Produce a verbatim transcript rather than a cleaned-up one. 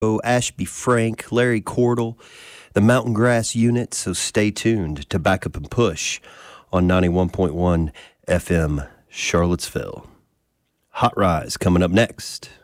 Ashby Frank, Larry Cordell, the Mountain Grass Unit. So stay tuned to Back Up and Push on ninety-one point one F M Charlottesville. Hot Rise coming up next.